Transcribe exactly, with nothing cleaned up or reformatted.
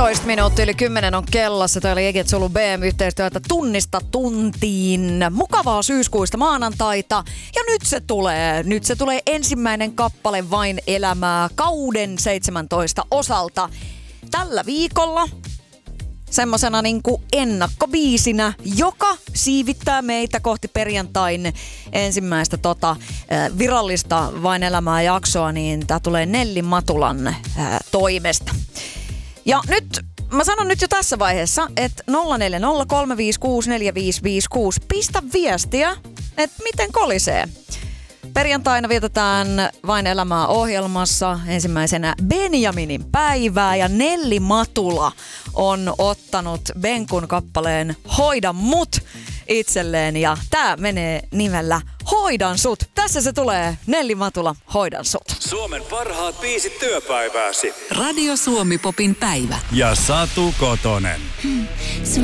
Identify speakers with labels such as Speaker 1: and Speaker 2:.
Speaker 1: yksitoista minuuttia yli kymmenen on kellossa. Täällä Eget Solu B M-yhteistyötä Tunnista tuntiin. Mukavaa syyskuista maanantaita. Ja nyt se tulee. Nyt se tulee ensimmäinen kappale Vain elämää kauden seitsemäntoista osalta. Tällä viikolla semmosena niinku ennakkobiisinä, joka siivittää meitä kohti perjantain ensimmäistä tota, virallista Vain elämää jaksoa, niin tää tulee Nelli Matulan ää, toimesta. Ja nyt, mä sanon nyt jo tässä vaiheessa, että nolla neljä nolla kolme viisi kuusi neljä viisi viisi kuusi, pistä viestiä, että miten kolisee. Perjantaina vietetään Vain elämää -ohjelmassa ensimmäisenä Benjaminin päivää ja Nelli Matula on ottanut Benkun kappaleen Hoida mut itselleen ja tää menee nimellä Hoidan sut. Tässä se tulee, Nelli Matula, Hoidan sut.
Speaker 2: Suomen parhaat biisit työpäivääsi.
Speaker 3: Radio Suomi Popin päivä.
Speaker 2: Ja Satu Kotonen.